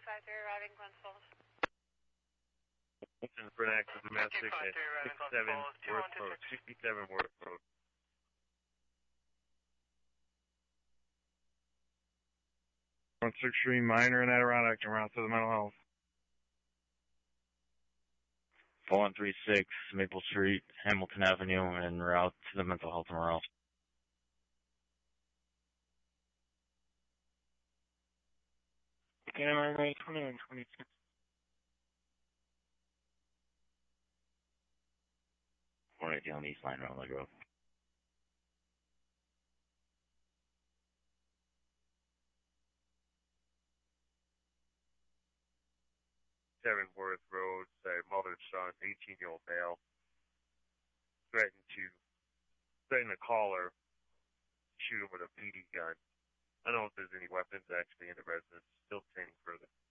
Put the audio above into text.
5253 arriving Glens Falls. For an active domestic at 67 Worth Road. 67 Worth Road. On 6th Street Minor in Adirondack and route to the mental health. 4136 Maple Street, Hamilton Avenue, en route to the mental health somewhere else. Okay, I'm ready, 2126. Right down East Line Road, Road. Worth Road, mother, son, 18-year-old male, threatened to call her, shoot him with a BB gun. I don't know if there's any weapons actually in the residence. Still obtaining further.